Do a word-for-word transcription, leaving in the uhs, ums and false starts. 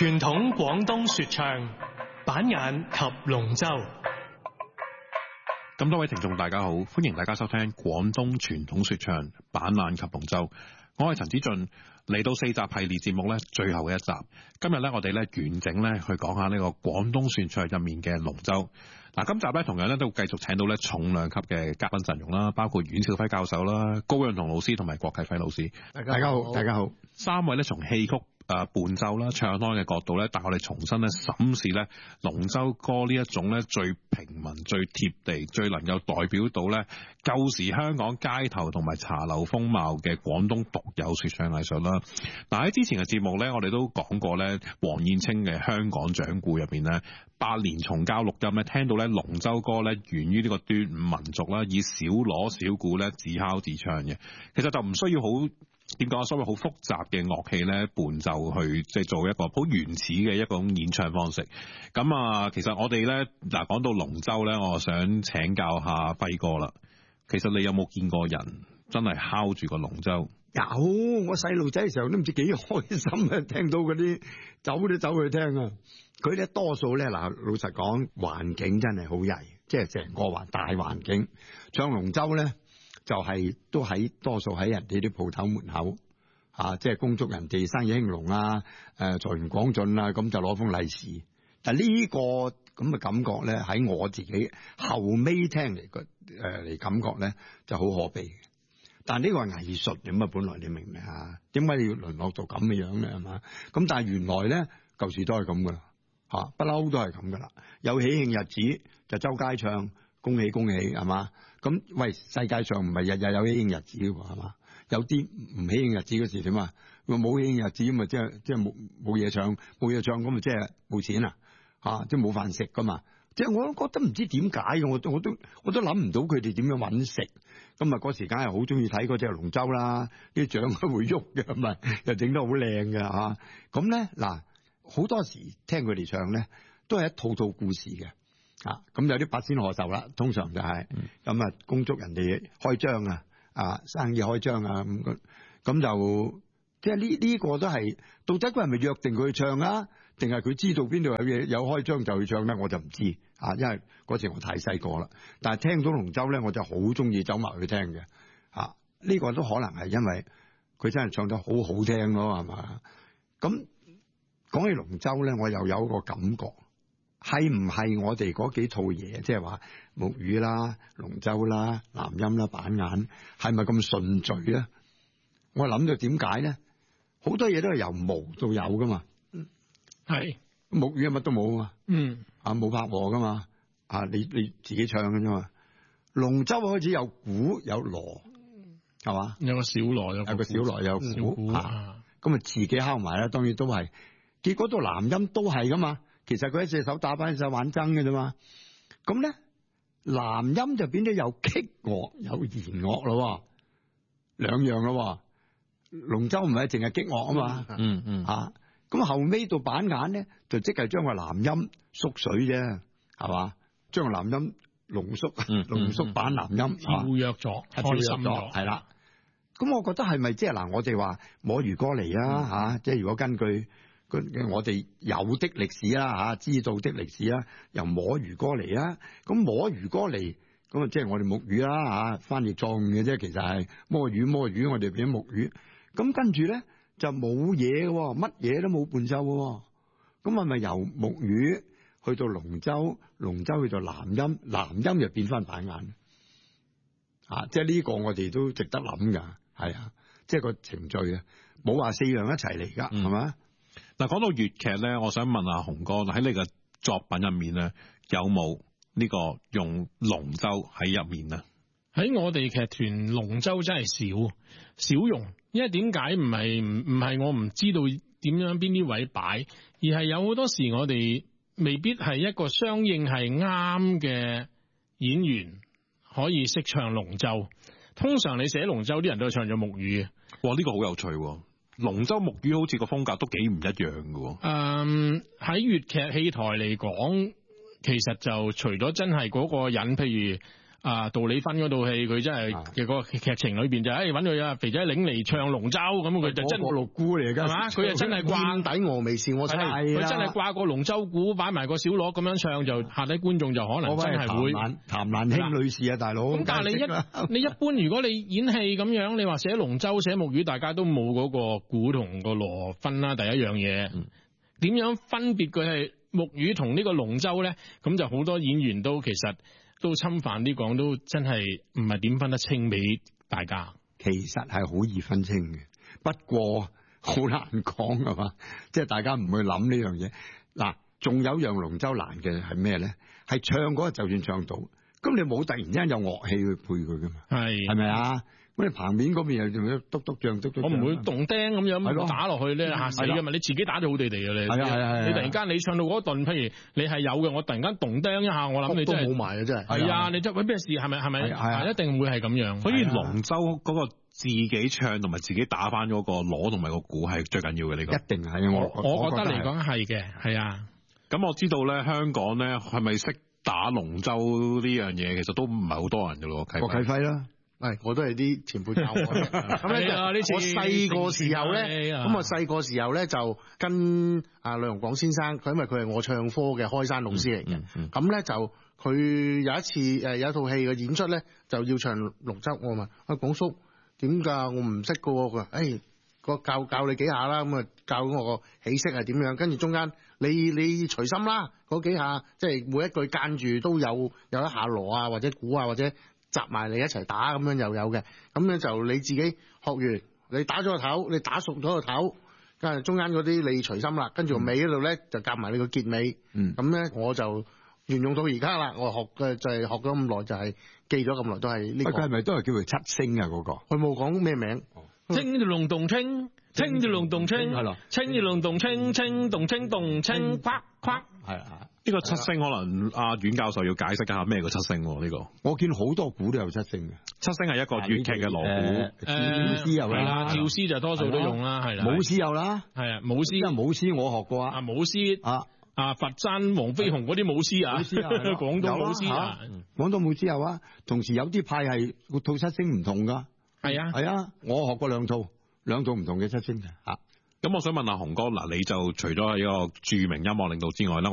傳統廣東說唱，板眼及龍舟。 咁多位聽眾大家好，歡迎大家收聽廣東傳統說唱，板眼及龍舟。我係陳子俊，嚟到四集系列節目咧，最後嘅一集。今日咧，我哋咧完整咧去講下呢個廣東說唱入面嘅龍舟。嗱，今集咧同樣咧都繼續請到咧重量級嘅嘉賓陣容啦，包括阮兆輝教授啦、高潤彤老師同埋郭啟輝老師。 大家好，大家好。 三位咧從戲曲誒、呃、伴奏啦、唱腔嘅角度咧，帶我哋重新咧審視咧龍舟歌呢一種咧最平民、最貼地、最能夠代表到咧舊時香港街頭同埋茶樓風貌嘅廣東獨有說唱藝術啦。嗱，喺之前嘅節目咧，我哋都講過咧黃燕青嘅《香港掌故》入邊咧，百年重膠錄音咧，聽到咧龍舟歌咧源於呢個端午民族啦，以小鑼小鼓咧自敲自唱嘅，其實就唔需要好。點講？所謂好複雜嘅樂器咧，伴奏去即係做一個好原始嘅一種演唱方式。咁啊，其實我哋咧嗱講到龍舟咧，我想請教下輝哥啦。其實你有冇見過人真係敲住個龍舟？ 有，我細路仔嘅時候都唔知幾開心啊！聽到嗰啲走都走去聽啊！佢咧多數咧嗱，老實講，環境真係好曳，即係成個環大環境唱龍舟咧。就係、是、都喺多數喺人哋啲鋪頭門口啊，即係恭祝人哋生意興隆啊，誒財源廣進啊，咁就攞封利是。但呢、這個咁嘅感覺咧，喺我自己後尾聽嚟個誒嚟感覺咧，就好可悲嘅。但呢個係藝術咁啊，本來你明唔明啊？點解你要淪落到咁嘅樣咧？係嘛？咁但係原來咧舊時都係咁噶啦，吓不嬲都係咁噶啦。有喜慶日子就周街唱。恭喜恭喜係嘛？咁喂，世界上唔係日日有喜慶日子嘅係嘛？有啲唔喜慶日子嗰時點啊？冇喜慶日子咁啊，即係即係冇冇嘢唱，冇嘢唱咁啊，即係冇錢啊！吓，即係冇飯食噶嘛？即係我都覺得唔知點解嘅，我都我都我都諗唔到佢哋點樣搵食。咁啊，嗰時梗係好中意睇嗰隻龍舟啦，啲槳都會喐嘅，咪又整得好靚嘅吓。咁咧嗱，好多時聽佢哋唱咧，都係一套套故事嘅。啊，咁有啲八仙賀壽啦，通常就係咁啊，恭祝人哋開張啊，啊生意開張啊，咁咁就即係呢呢個都係到底佢係咪約定佢去唱啊，定係佢知道邊度有嘢有開張就去唱咧？我就唔知啊，因為嗰時我太細個啦。但係聽到龍舟咧，我就好中意走埋去聽嘅。啊，呢個都可能係因為佢真係唱得好好聽咯，係嘛？咁講起龍舟咧，我又有一個感覺。係唔係我哋嗰幾套嘢，即係話木魚啦、龍舟啦、南音啦、板眼，係咪咁順序咧？我諗到點解咧？好多嘢都係由無到有噶嘛。 係木魚乜都冇啊嘛。 嗯。 啊，冇拍和噶嘛。啊，你你自己唱嘅啫嘛。龍舟開始有鼓有鑼，係嘛？ 有個小鑼，有個小鑼有鼓， 鼓啊。 咁啊自己敲埋啦，當然都係。結果到南音都係噶嘛。其實佢一隻手打翻一隻手玩爭嘅啫嘛，咁咧南音就變咗有擊樂有弦樂咯，兩樣咯。龍舟唔係淨係擊樂啊嘛， 嗯嗯啊，咁後尾到板眼咧就即係將個南音縮水啫，係嘛？將個南音濃縮濃縮版南音， 跳躍咗，開心咗， 係啦。咁我覺得係咪即係嗱？我哋話摸魚歌嚟啊，吓、嗯，即係如果根據。我哋有的歷史啦吓，知道的歷史啦，由摸魚歌嚟啊，咁摸魚歌嚟，咁啊即係我哋木魚啦吓，翻譯錯誤嘅啫，其實係摸魚摸魚，我哋變木魚，咁跟住咧就冇嘢嘅，乜嘢都冇伴奏嘅，咁係咪由木魚去到龍舟，龍舟去到南音，南音又變翻板眼，啊，即係呢個我哋都值得諗噶，係啊，即係個程序啊，冇話四樣一齊嚟噶，係嘛、嗯？ 嗱，講到粵劇咧，我想問下洪哥，喺你嘅作品入面咧，有冇呢個用龍舟喺入面啊？ 喺我哋劇團，龍舟真係少少用，因為點解唔係唔唔係我唔知道點樣邊啲位擺，而係有好多時我哋未必係一個相應係啱嘅演員可以識唱龍舟。通常你寫龍舟啲人都係唱咗木魚嘅。 哇，呢個好有趣喎！龍舟木魚好似個風格都幾唔一樣嘅。 誒，喺粵劇戲台嚟講，其實就除咗真係嗰個人，譬如啊杜麗芬嗰套戲，佢真係嘅個劇情裏邊就誒揾佢啊肥仔領嚟唱龍舟咁，佢就真個六姑嚟㗎， 係嘛？佢就真係掛底峨眉笑我妻， 佢真係掛個龍舟鼓，擺埋個小鑼咁樣唱，就下底觀眾就可能真係會。 譚蘭卿女士啊，大佬。 咁但係你一你一般如果你演戲咁樣，你話寫龍舟寫木魚，大家都冇嗰個鼓同個鑼分啦。第一樣嘢，點、嗯、樣分別佢係木魚同呢個龍舟咧？咁就好多演員都其實都侵犯啲講，都真係唔係點分得清俾大家。 其實係好易分清嘅，不過好難講係嘛，即係大家唔會諗呢樣嘢。嗱，仲有樣龍舟難嘅係咩咧？係唱嗰個就算唱到，咁你冇突然之間有樂器去配佢噶嘛？係係咪啊？咁你棚面嗰邊又仲要篤篤脹篤篤，我唔會動釘咁樣打落去咧，嚇死噶嘛！你自己打就好地地嘅你。係啊係啊，你突然間你唱到嗰段，譬如你係有嘅，我突然間動釘一下，我諗你真係冇埋啊！真係。係啊，你真喂咩事？係咪係咪？係一定會係咁樣。 所以龍舟嗰個自己唱同埋自己打翻嗰個鑼同埋個鼓係最緊要嘅呢個。一定係我我覺得嚟講係嘅，係啊。咁我知道咧，香港咧係咪識打龍舟呢樣嘢？其實都唔係好多人嘅咯。 郭啟輝啦。 係，我都係啲前輩教我嘅。咁咧就我細個時候咧，咁我細個時候咧就跟阿呂容廣先生，佢因為佢係我唱科嘅開山老師嚟嘅。咁、嗯、咧、嗯、就佢有一次誒有一套戲嘅演出咧，就要唱龍舟。我問阿廣叔點㗎？我唔識㗎喎。佢話誒個教教你幾下啦。咁啊教我個起式係點樣？跟住中間你你隨心啦，嗰幾下即係每一句間住都有有一下鑼啊，或者鼓啊，或者。集埋你一齊打咁樣又有嘅，咁咧就你自己學完，你打咗個頭，你打熟咗個頭，跟住中間嗰啲你隨心啦，跟住個尾嗰度咧就夾埋你個結尾，嗯，咁咧我就沿用到而家啦。我學嘅就係學咗咁耐，就係記咗咁耐都係呢個。佢係咪都係叫做七星啊？嗰個佢冇講咩名。清住龍洞清，清住龍洞清，係咯，清住龍洞清，清洞清洞清，夸夸，係啊。呢個七星可能阿阮教授要解釋一下咩個七星呢個？我見好多鼓都有七星嘅，七星係一個粵劇嘅鑼鼓，調絲有啦，調絲就多數都用啦，係啦，舞獅有啦，係啊，舞獅，因為舞獅我學過啊，啊舞獅啊啊佛山黃飛鴻嗰啲舞獅啊，廣東舞獅啊，廣東舞獅有啊，同時有啲派係個套七星唔同噶，係啊係啊，我學過兩套，兩套唔同嘅七星嘅啊。咁我想問下洪哥嗱，你就除咗係一個著名音樂領導之外啦。